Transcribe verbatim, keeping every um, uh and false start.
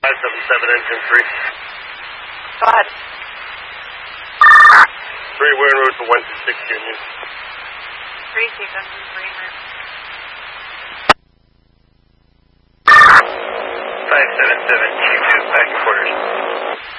five seven seven, engine three. Go ahead. three, we're en route for one two six Union. three, keep them three en route. five seven seven, Q two, back in quarters.